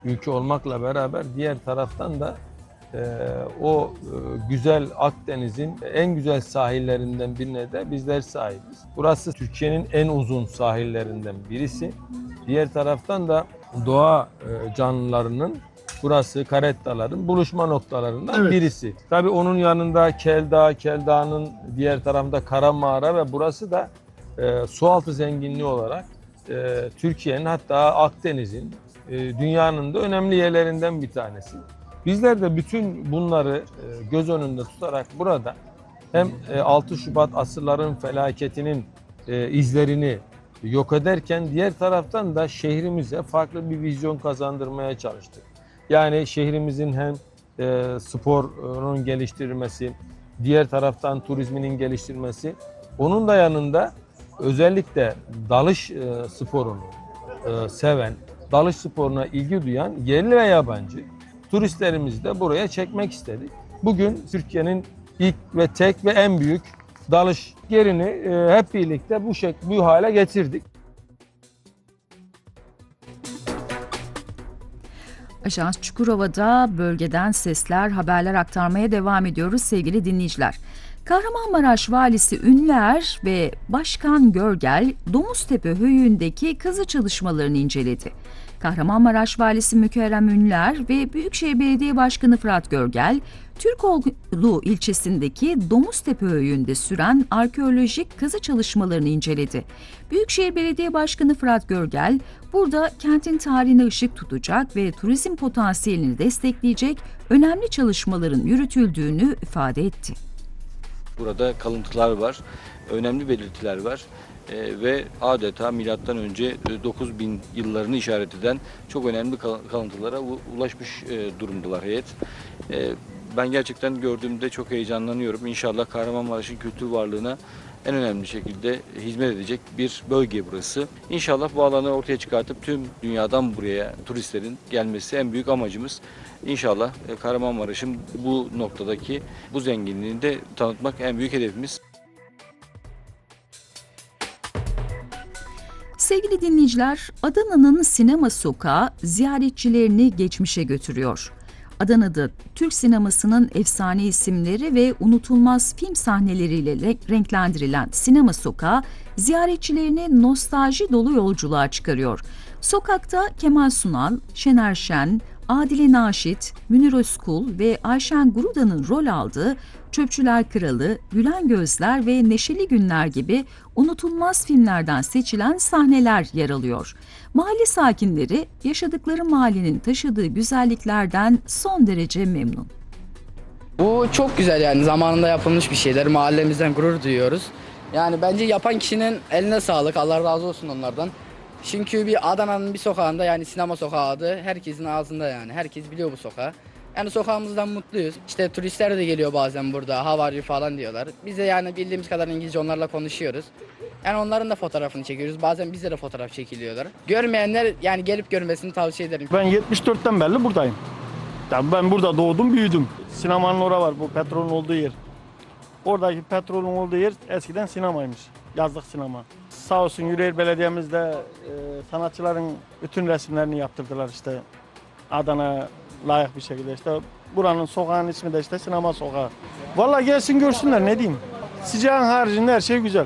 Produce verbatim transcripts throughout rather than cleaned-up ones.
ülke olmakla beraber diğer taraftan da e, o e, güzel Akdeniz'in en güzel sahillerinden birine de bizler sahibiz. Burası Türkiye'nin en uzun sahillerinden birisi. Diğer taraftan da doğa e, canlılarının burası Karettaların buluşma noktalarından Evet. birisi. Tabii onun yanında Keldağ, Keldağ'ın diğer tarafında Kara Mağara ve burası da e, sualtı zenginliği olarak e, Türkiye'nin hatta Akdeniz'in e, dünyanın da önemli yerlerinden bir tanesi. Bizler de bütün bunları e, göz önünde tutarak burada hem e, altı Şubat asırların felaketinin e, izlerini yok ederken diğer taraftan da şehrimize farklı bir vizyon kazandırmaya çalıştık. Yani şehrimizin hem e, sporun geliştirilmesi, diğer taraftan turizminin geliştirilmesi, onun da yanında özellikle dalış e, sporunu e, seven, dalış sporuna ilgi duyan yerli ve yabancı turistlerimizi de buraya çekmek istedik. Bugün Türkiye'nin ilk ve tek ve en büyük dalış yerini e, hep birlikte bu şek bu hale getirdik. Ajans Çukurova'da bölgeden sesler, haberler aktarmaya devam ediyoruz sevgili dinleyiciler. Kahramanmaraş Valisi Ünver ve Başkan Görgel, Domuztepe Höyüğü'ndeki kazı çalışmalarını inceledi. Kahramanmaraş Valisi Mükerrem Ünler ve Büyükşehir Belediye Başkanı Fırat Görgel, Türkoğlu ilçesindeki Domuztepe Höyüğü'nde süren arkeolojik kazı çalışmalarını inceledi. Büyükşehir Belediye Başkanı Fırat Görgel, burada kentin tarihine ışık tutacak ve turizm potansiyelini destekleyecek önemli çalışmaların yürütüldüğünü ifade etti. Burada kalıntılar var, önemli belirtiler var ee, ve adeta milattan önce dokuz bin yıllarını işaret eden çok önemli kalıntılara ulaşmış e, durumdalar heyet. E, ben gerçekten gördüğümde çok heyecanlanıyorum. İnşallah Kahramanmaraş'ın kültür varlığına en önemli şekilde hizmet edecek bir bölge burası. İnşallah bu alanı ortaya çıkartıp tüm dünyadan buraya turistlerin gelmesi en büyük amacımız. İnşallah Kahramanmaraş'ın bu noktadaki bu zenginliğini de tanıtmak en büyük hedefimiz. Sevgili dinleyiciler, Adana'nın sinema sokağı ziyaretçilerini geçmişe götürüyor. Adana'da Türk sinemasının efsane isimleri ve unutulmaz film sahneleriyle renklendirilen sinema sokağı ziyaretçilerini nostalji dolu yolculuğa çıkarıyor. Sokakta Kemal Sunal, Şener Şen, Adile Naşit, Münir Özkul ve Ayşen Guruda'nın rol aldığı Çöpçüler Kralı, Gülen Gözler ve Neşeli Günler gibi unutulmaz filmlerden seçilen sahneler yer alıyor. Mahalle sakinleri yaşadıkları mahallenin taşıdığı güzelliklerden son derece memnun. Bu çok güzel, yani zamanında yapılmış bir şeyler. Mahallemizden gurur duyuyoruz. Yani bence yapan kişinin eline sağlık. Allah razı olsun onlardan. Çünkü bir Adana'nın bir sokağında, yani sinema sokağı adı herkesin ağzında yani. Herkes biliyor bu sokağı. Yani sokağımızdan mutluyuz. İşte turistler de geliyor bazen burada. How are you falan diyorlar. Biz de yani bildiğimiz kadar İngilizce onlarla konuşuyoruz. Yani onların da fotoğrafını çekiyoruz. Bazen bizde de fotoğraf çekiliyorlar. Görmeyenler yani gelip görmesini tavsiye ederim. Ben yetmiş dörtten beri buradayım. Yani ben burada doğdum, büyüdüm. Sinemanın orası var, bu petrolün olduğu yer. Oradaki petrolün olduğu yer eskiden sinemaymış. Yazlık sinema. Sağ olsun Yüreğir Belediye'mizde e, sanatçıların bütün resimlerini yaptırdılar işte. Adana layık bir şekilde işte. Buranın sokağın ismi de işte Sinema Sokağı. Vallahi gelsin görsünler, ne diyeyim. Sıcağın haricinde her şey güzel.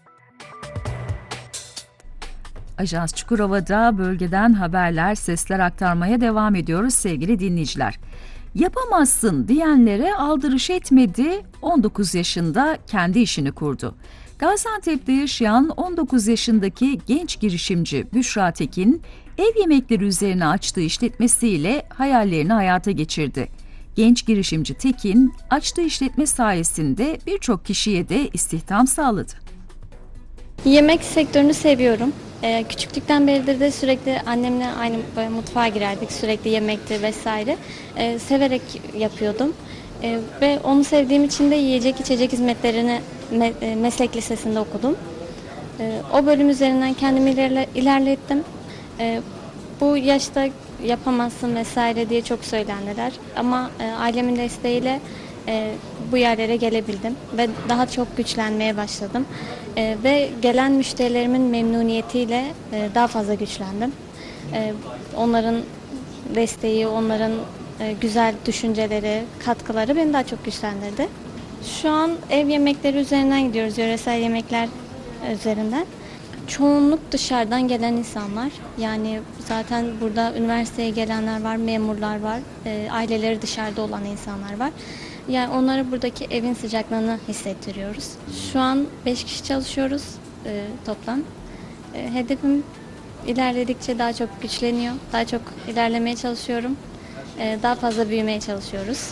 Ajans Çukurova'da bölgeden haberler, sesler aktarmaya devam ediyoruz sevgili dinleyiciler. Yapamazsın diyenlere aldırış etmedi, on dokuz yaşında kendi işini kurdu. Gaziantep'te yaşayan on dokuz yaşındaki genç girişimci Büşra Tekin, ev yemekleri üzerine açtığı işletmesiyle hayallerini hayata geçirdi. Genç girişimci Tekin, açtığı işletme sayesinde birçok kişiye de istihdam sağladı. Yemek sektörünü seviyorum. Ee, küçüklükten beridir de sürekli annemle aynı mutfağa girerdik. Sürekli yemekti vesaire. Ee, severek yapıyordum. Ee, ve onu sevdiğim için de yiyecek içecek hizmetlerini me- meslek lisesinde okudum. Ee, o bölüm üzerinden kendimi ilerle- ilerlettim. Ee, bu yaşta yapamazsın vesaire diye çok söylendiler. Ama e, ailemin desteğiyle e, bu yerlere gelebildim ve daha çok güçlenmeye başladım. E, ve gelen müşterilerimin memnuniyetiyle e, daha fazla güçlendim. E, onların desteği, onların e, güzel düşünceleri, katkıları beni daha çok güçlendirdi. Şu an ev yemekleri üzerinden gidiyoruz, yöresel yemekler üzerinden. Çoğunluk dışarıdan gelen insanlar. Yani zaten burada üniversiteye gelenler var, memurlar var, e, aileleri dışarıda olan insanlar var. Yani onlara buradaki evin sıcaklığını hissettiriyoruz. Şu an beş kişi çalışıyoruz e, toplam. E, hedefim ilerledikçe daha çok güçleniyor. Daha çok ilerlemeye çalışıyorum. E, daha fazla büyümeye çalışıyoruz.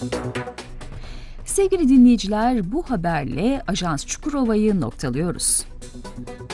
Sevgili dinleyiciler, bu haberle Ajans Çukurova'yı noktalıyoruz.